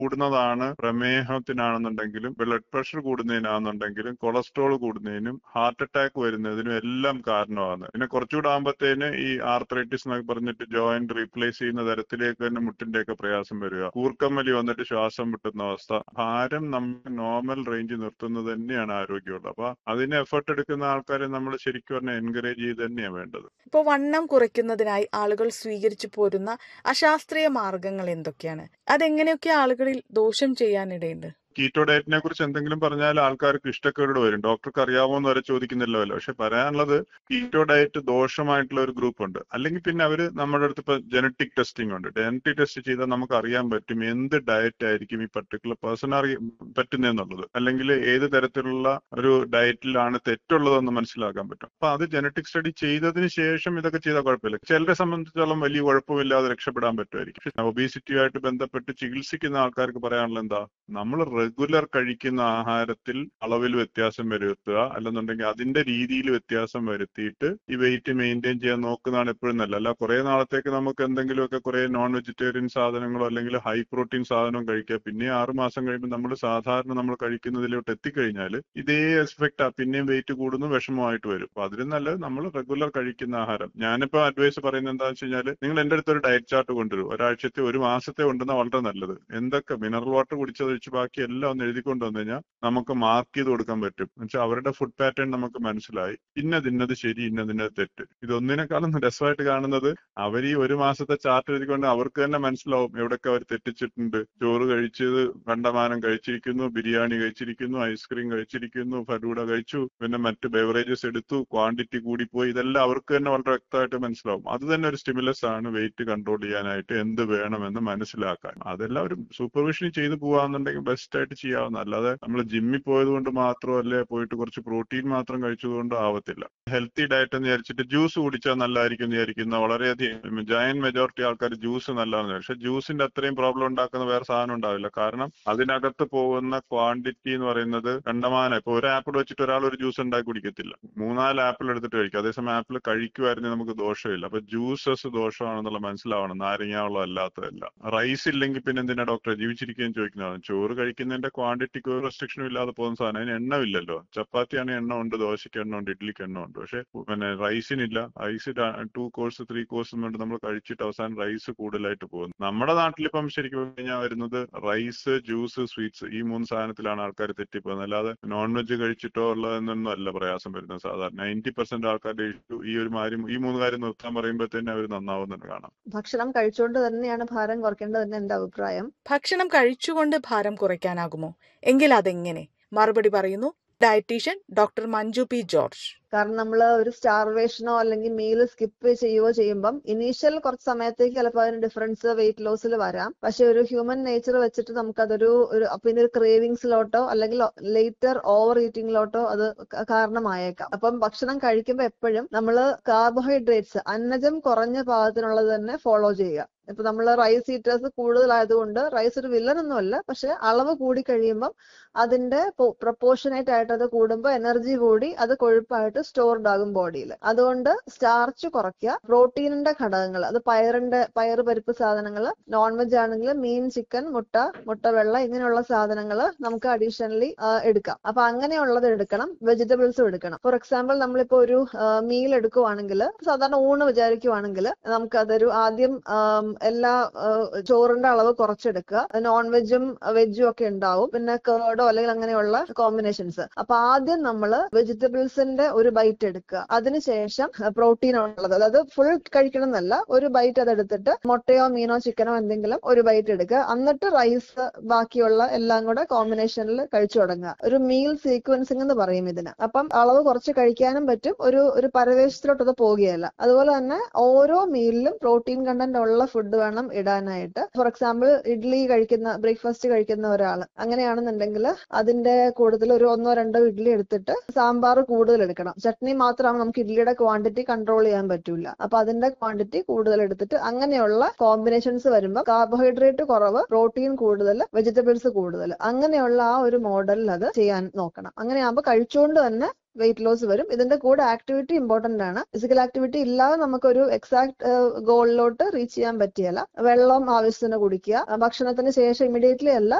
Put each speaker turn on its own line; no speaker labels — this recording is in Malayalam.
കൂടുന്നതാണ് പ്രമേഹത്തിനാണെന്നുണ്ടെങ്കിലും blood pressure കൂടുന്നതിനാണെന്നുണ്ടെങ്കിലും cholesterol കൂടുന്നതിനും heart attack വരുന്നതിനും എല്ലാം കാരണമാണ്. പിന്നെ കുറച്ചുകൂടെ ആകുമ്പോഴത്തേന് ഈ ആർത്രൈറ്റിസ് എന്നൊക്കെ പറഞ്ഞിട്ട് ജോയിന്റ് റീപ്ലേസ് ചെയ്യുന്ന തരത്തിലേക്ക് തന്നെ മുട്ടിന്റെയൊക്കെ പ്രയാസം വരിക, കൂർക്കമ്മലി വന്നിട്ട് ശ്വാസം മുട്ടുന്ന അവസ്ഥ. ഭാരം നമ്മൾ നോർമൽ റേഞ്ച് നിർത്തുന്നത് തന്നെയാണ് ആരോഗ്യമുള്ളത്. അപ്പൊ അതിന് എഫർട്ട് എടുക്കുന്ന ആൾക്കാരെ നമ്മൾ ശരിക്കും പറഞ്ഞാൽ എൻകറേജ് ചെയ്ത് തന്നെയാണ് വേണ്ടത്.
ഇപ്പോൾ വണ്ണം കുറയ്ക്കുന്നതിനായി ആളുകൾ സ്വീകരിച്ചു പോരുന്ന അശാസ്ത്രീയ മാർഗങ്ങൾ എന്തൊക്കെയാണ്? അതെങ്ങനെയൊക്കെ ആളുകളിൽ ദോഷം ചെയ്യാനിടയുണ്ട്?
കീറ്റോ ഡയറ്റിനെ കുറിച്ച് എന്തെങ്കിലും പറഞ്ഞാൽ ആൾക്കാർക്ക് ഇഷ്ടക്കേട് വരും. ഡോക്ടർക്ക് അറിയാമോന്ന് വരെ ചോദിക്കുന്നില്ലല്ലോ. പക്ഷെ പറയാനുള്ളത് കീറ്റോ ഡയറ്റ് ദോഷമായിട്ടുള്ള ഒരു ഗ്രൂപ്പ് ഉണ്ട്. അല്ലെങ്കിൽ പിന്നെ അവര് നമ്മുടെ അടുത്ത് ഇപ്പൊ ജനറ്റിക് ടെസ്റ്റിംഗ് ഉണ്ട്. ജനറ്റിക് ടെസ്റ്റ് ചെയ്താൽ നമുക്ക് അറിയാൻ പറ്റും എന്ത് ഡയറ്റ് ആയിരിക്കും ഈ പർട്ടിക്കുലർ പേഴ്സൺ പറ്റുന്നതെന്നുള്ളത്, അല്ലെങ്കിൽ ഏത് തരത്തിലുള്ള ഒരു ഡയറ്റിലാണ് തെറ്റുള്ളതെന്ന് മനസ്സിലാക്കാൻ പറ്റും. അപ്പൊ അത് ജനറ്റിക് സ്റ്റഡി ചെയ്തതിന് ശേഷം ഇതൊക്കെ ചെയ്താൽ കുഴപ്പമില്ല. ചിലരെ സംബന്ധിച്ചിടത്തോളം വലിയ കുഴപ്പമില്ലാതെ രക്ഷപ്പെടാൻ പറ്റുമായിരിക്കും. ഒബീസിറ്റിയുമായിട്ട് ബന്ധപ്പെട്ട് ചികിത്സിക്കുന്ന ആൾക്കാർക്ക് പറയാനുള്ള എന്താ, നമ്മൾ റെഗുലർ കഴിക്കുന്ന ആഹാരത്തിൽ അളവിൽ വ്യത്യാസം വരുത്തുക, അല്ലെന്നുണ്ടെങ്കിൽ അതിന്റെ രീതിയിൽ വ്യത്യാസം വരുത്തിയിട്ട് ഈ വെയിറ്റ് മെയിൻറ്റെയിൻ ചെയ്യാൻ നോക്കുന്നതാണ് എപ്പോഴും നല്ലത്. അല്ല കുറെ നാളത്തേക്ക് നമുക്ക് എന്തെങ്കിലുമൊക്കെ കുറെ നോൺ വെജിറ്റേറിയൻ സാധനങ്ങളോ അല്ലെങ്കിൽ ഹൈ പ്രോട്ടീൻ സാധനവും കഴിക്കുക, പിന്നെ 6 മാസം കഴിയുമ്പോൾ നമ്മൾ സാധാരണ നമ്മൾ കഴിക്കുന്നതിലോട്ട് എത്തിക്കഴിഞ്ഞാൽ ഇതേ എഫക്റ്റാ, പിന്നെയും വെയിറ്റ് കൂടുന്നു, വിഷമമായിട്ട് വരും. അപ്പൊ അതിലും നല്ലത് നമ്മൾ റെഗുലർ കഴിക്കുന്ന ആഹാരം. ഞാനിപ്പോ അഡ്വൈസ് പറയുന്നത് എന്താണെന്ന് വെച്ച് കഴിഞ്ഞാൽ, നിങ്ങൾ എന്റെ അടുത്ത് ഒരു ഡയറ്റ് ചാർട്ട് കൊണ്ടുവരും, ഒരാഴ്ചത്തെ 1 മാസത്തെ കൊണ്ടുവന്നാൽ വളരെ നല്ലത്. എന്തൊക്കെ മിനറൽ വാട്ടർ കുടിച്ചതൊഴിച്ച് ബാക്കി എല്ലാം ഒന്ന് എഴുതിക്കൊണ്ട് വന്നു കഴിഞ്ഞാൽ നമുക്ക് മാർക്ക് ചെയ്ത് കൊടുക്കാൻ പറ്റും. എന്നുവെച്ചാൽ അവരുടെ ഫുഡ് പാറ്റേൺ നമുക്ക് മനസ്സിലായി, ഇന്നത് ശരി, ഇന്നത് തെറ്റ്. ഇതൊന്നിനേക്കാളും രസമായിട്ട് കാണുന്നത് അവർ ഈ 1 മാസത്തെ ചാർട്ട് എഴുതിക്കൊണ്ട് അവർക്ക് തന്നെ മനസ്സിലാവും എവിടെയൊക്കെ അവർ തെറ്റിച്ചിട്ടുണ്ട്. ചോറ് കഴിച്ചത് കണ്ടമാനം കഴിച്ചിരിക്കുന്നു, ബിരിയാണി കഴിച്ചിരിക്കുന്നു, ഐസ്ക്രീം കഴിച്ചിരിക്കുന്നു, ഫലൂഡ കഴിച്ചു, പിന്നെ മറ്റ് ബെവറേജസ് എടുത്തു, ക്വാണ്ടിറ്റി കൂടിപ്പോയി. ഇതെല്ലാം അവർക്ക് തന്നെ വളരെ വ്യക്തമായിട്ട് മനസ്സിലാവും. അത് തന്നെ ഒരു സ്റ്റിമുലസ് ആണ് വെയിറ്റ് കൺട്രോൾ ചെയ്യാനായിട്ട് എന്ത് വേണമെന്ന് മനസ്സിലാക്കാൻ. അതെല്ലാം ഒരു സൂപ്പർവിഷൻ ചെയ്തു പോവാന്നുണ്ടെങ്കിൽ ബെസ്റ്റ് ആയിട്ട് ചെയ്യാവുന്ന. അല്ലാതെ നമ്മൾ ജിമ്മിൽ പോയത് കൊണ്ട് മാത്രമല്ലേ, പോയിട്ട് കുറച്ച് പ്രോട്ടീൻ മാത്രം കഴിച്ചതുകൊണ്ട് ആവത്തില്ല. ഹെൽത്തി ഡയറ്റ് എന്ന് വിചാരിച്ചിട്ട് ജ്യൂസ് കുടിച്ചാൽ നല്ലതായിരിക്കും എന്ന് വിചാരിക്കുന്ന വളരെയധികം ജയന്റ് മെജോറിറ്റി ആൾക്കാർ ജ്യൂസ് നല്ലതാണെന്ന്. പക്ഷെ ജ്യൂസിന്റെ അത്രയും പ്രോബ്ലം ഉണ്ടാക്കുന്ന വേറെ സാധനം ഉണ്ടാവില്ല. കാരണം അതിനകത്ത് പോകുന്ന ക്വാണ്ടിറ്റി എന്ന് പറയുന്നത് കണ്ടമാനം. ഇപ്പൊ ഒരു ആപ്പിൾ വെച്ചിട്ട് ഒരാൾ ഒരു ജ്യൂസ് ഉണ്ടാക്കി കുടിക്കത്തില്ല, 3-4 ആപ്പിൾ എടുത്തിട്ട് കഴിക്കും. അതേസമയം ആപ്പിൾ കഴിക്കുമായിരുന്നെങ്കിൽ നമുക്ക് ദോഷമില്ല. അപ്പൊ ജ്യൂസസ് ദോഷമാണെന്നുള്ള മനസ്സിലാവണം, നാരങ്ങാവെള്ളം അല്ലാത്തതല്ല. റൈസ് ഇല്ലെങ്കിൽ പിന്നെ എന്തിനാ ഡോക്ടറെ ജീവിച്ചിരിക്കുകയും ചോദിക്കുന്നതാണ്. ചോറ് കഴിക്കുന്നതിന്റെ ക്വാണ്ടിറ്റിക്ക് ഒരു റെസ്ട്രിക്ഷനും ഇല്ലാതെ പോകുന്ന സാധനം. അതിന് എണ്ണമില്ലല്ലോ. ചപ്പാത്തിയാണെങ്കിൽ എണ്ണ ഉണ്ട്, ദോശയ്ക്ക് എണ്ണ ഉണ്ട്, ഇഡ്ലിക്ക് എണ്ണ ഉണ്ട്. പക്ഷെ പിന്നെ റൈസിനില്ല. റൈസ് 2 കോഴ്സ് 3 കോഴ്സും കൊണ്ട് നമ്മൾ കഴിച്ചിട്ട് അവസാനം റൈസ് കൂടുതലായിട്ട് പോകുന്നു. നമ്മുടെ നാട്ടിലിപ്പം ശരിക്കും കഴിഞ്ഞാൽ വരുന്നത് റൈസ്, ജ്യൂസ്, സ്വീറ്റ്സ്, ഈ 3 സാധനത്തിലാണ് ആൾക്കാർ തെറ്റിപ്പോകുന്നത്. അല്ലാതെ നോൺ വെജ് കഴിച്ചിട്ടോ ഉള്ളതെന്നൊന്നും അല്ല പ്രയാസം വരുന്നത്. സാധാരണ 90% ആൾക്കാരുടെ ഇഷ്യൂ ഈ 3 കാര്യം നിർത്താൻ പറയുമ്പോഴത്തേനെ അവർ നന്നാവുന്നുണ്ട് കാണാം.
ഭക്ഷണം കഴിച്ചുകൊണ്ട് തന്നെയാണ് ഭാരം കുറയ്ക്കേണ്ടതെന്ന് എന്റെ അഭിപ്രായം.
ഭക്ഷണം കഴിച്ചുകൊണ്ട് ഭാരം കുറയ്ക്കാനാകുമോ? എങ്കിൽ അതെങ്ങനെ? മറുപടി പറയുന്നു dietitian doctor Manju P George.
കാരണം നമ്മൾ ഒരു സ്റ്റാർവേഷനോ അല്ലെങ്കിൽ മീല് സ്കിപ്പ് ചെയ്യുമ്പം ഇനീഷ്യൽ കുറച്ച് സമയത്തേക്ക് ചിലപ്പോൾ അതിന് ഡിഫറൻസ് വെയിറ്റ് ലോസിൽ വരാം. പക്ഷെ ഒരു ഹ്യൂമൻ നേച്ചർ വെച്ചിട്ട് നമുക്കതൊരു പിന്നെ ഒരു ക്രേവിങ്സിലോട്ടോ അല്ലെങ്കിൽ ലേറ്റർ ഓവർ ഈറ്റിംഗിലോട്ടോ അത് കാരണമായേക്കാം. അപ്പം ഭക്ഷണം കഴിക്കുമ്പോൾ എപ്പോഴും നമ്മൾ കാർബോഹൈഡ്രേറ്റ്സ്, അന്നജം കുറഞ്ഞ പാകത്തിനുള്ളത് തന്നെ ഫോളോ ചെയ്യുക. ഇപ്പൊ നമ്മൾ റൈസ് ഈറ്റേഴ്സ് കൂടുതലായതുകൊണ്ട് റൈസ് ഒരു വില്ലനൊന്നും അല്ല, പക്ഷെ അളവ് കൂടി കഴിയുമ്പം അതിന്റെ പ്രൊപ്പോർഷനേറ്റ് ആയിട്ട് അത് കൂടുമ്പോൾ എനർജി കൂടി അത് കൊഴുപ്പായിട്ട് സ്റ്റോർഡ് ആകും ബോഡിയിൽ. അതുകൊണ്ട് സ്റ്റാർച്ച് കുറയ്ക്കുക. പ്രോട്ടീനിന്റെ ഘടകങ്ങൾ, അത് പയറ് പരിപ്പ് സാധനങ്ങൾ, നോൺ വെജ് ആണെങ്കിൽ മീൻ, ചിക്കൻ, മുട്ട വെള്ള, ഇങ്ങനെയുള്ള സാധനങ്ങൾ നമുക്ക് അഡീഷണലി എടുക്കാം. അപ്പൊ അങ്ങനെയുള്ളത് എടുക്കണം. വെജിറ്റബിൾസും എടുക്കണം. ഫോർ എക്സാമ്പിൾ നമ്മളിപ്പോ ഒരു മീൽ എടുക്കുവാണെങ്കിൽ, സാധാരണ ഊണ് വിചാരിക്കുവാണെങ്കിൽ നമുക്കതൊരു ആദ്യം എല്ലാ ചോറിന്റെ അളവ് കുറച്ചെടുക്കുക. നോൺ വെജും വെജും ഒക്കെ ഉണ്ടാവും, പിന്നെ കേർഡോ അല്ലെങ്കിൽ അങ്ങനെയുള്ള കോമ്പിനേഷൻസ്. അപ്പൊ ആദ്യം നമ്മൾ വെജിറ്റബിൾസിന്റെ ഒരു ബൈറ്റ് എടുക്കുക. അതിനുശേഷം പ്രോട്ടീൻ ഉള്ളത്, അതായത് ഫുൾ കഴിക്കണം എന്നല്ല, ഒരു ബൈറ്റ് അതെടുത്തിട്ട് മുട്ടയോ മീനോ ചിക്കനോ എന്തെങ്കിലും ഒരു ബൈറ്റ് എടുക്കുക. എന്നിട്ട് റൈസ് ബാക്കിയുള്ള എല്ലാം കൂടെ കോമ്പിനേഷനിൽ കഴിച്ചു തുടങ്ങുക. ഒരു മീൽ സീക്വൻസിംഗ് എന്ന് പറയും ഇതിന്. അപ്പം അളവ് കുറച്ച് കഴിക്കാനും പറ്റും, ഒരു പരവേശത്തിലോട്ട് അത് പോവുകയല്ല. അതുപോലെ തന്നെ ഓരോ മീലിലും പ്രോട്ടീൻ കണ്ടന്റ് ഉള്ള ഫുഡ് വേണം ഇടാനായിട്ട്. ഫോർ എക്സാമ്പിൾ ബ്രേക്ക്ഫാസ്റ്റ് കഴിക്കുന്ന ഒരാൾ അങ്ങനെയാണെന്നുണ്ടെങ്കിൽ അതിന്റെ കൂടുതൽ ഒരു 1-2 ഇഡ്ഡലി എടുത്തിട്ട് സാമ്പാർ കൂടുതൽ എടുക്കണം. ചട്നി മാത്രമാണ് നമുക്ക് ഇഡ്ഡലിയുടെ ക്വാണ്ടിറ്റി കൺട്രോൾ ചെയ്യാൻ പറ്റൂല. അപ്പൊ അതിന്റെ ക്വാണ്ടിറ്റി കൂടുതൽ എടുത്തിട്ട് അങ്ങനെയുള്ള കോമ്പിനേഷൻസ് വരുമ്പോൾ കാർബോഹൈഡ്രേറ്റ് കുറവ്, പ്രോട്ടീൻ കൂടുതൽ, വെജിറ്റബിൾസ് കൂടുതൽ, അങ്ങനെയുള്ള ആ ഒരു മോഡലിൽ അത് ചെയ്യാൻ നോക്കണം. അങ്ങനെയാകുമ്പോൾ കഴിച്ചുകൊണ്ട് തന്നെ വെയിറ്റ് ലോസ് വരും. ഇതിന്റെ കൂടെ ആക്ടിവിറ്റി ഇമ്പോർട്ടന്റ് ആണ്. ഫിസിക്കൽ ആക്ടിവിറ്റി ഇല്ലാതെ നമുക്കൊരു എക്സാക്ട് ഗോളിലോട്ട് റീച്ച് ചെയ്യാൻ പറ്റിയല്ല. വെള്ളം ആവശ്യത്തിന് കുടിക്കുക, ഭക്ഷണത്തിന് ശേഷം ഇമ്മീഡിയറ്റ്ലി അല്ല,